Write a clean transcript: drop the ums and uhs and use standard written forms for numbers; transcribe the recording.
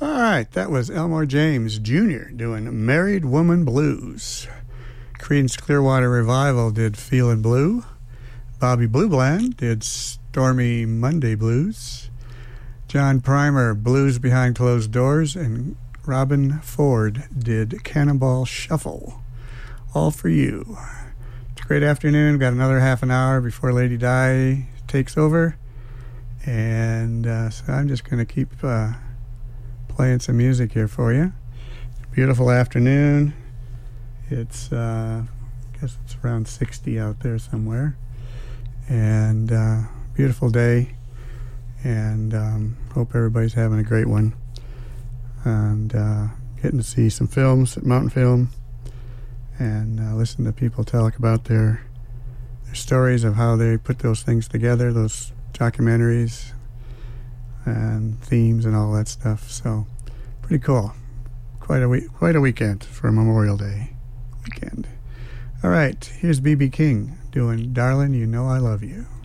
All right, that was Elmore James Jr. doing Married Woman Blues. Creedence Clearwater Revival did Feelin' Blue. Bobby Blue Bland did Stormy Monday Blues. John Primer, Blues Behind Closed Doors. And Robin Ford did Cannonball Shuffle. All for you. It's a great afternoon. Got another half an hour before Lady Di takes over. And so I'm just going to keep playing some music here for you. Beautiful afternoon. It's, I guess it's around 60 out there somewhere. And beautiful day. And hope everybody's having a great one. And getting to see some films at Mountain Film. And listen to people talk about their stories of how they put those things together, those documentaries and themes and all that stuff. So pretty cool. Quite a weekend for Memorial Day weekend. All right, here's B.B. King doing Darling, You Know I Love You.